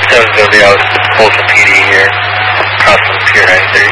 7 Zodiac, Folsom PD here, crossing Pier 93.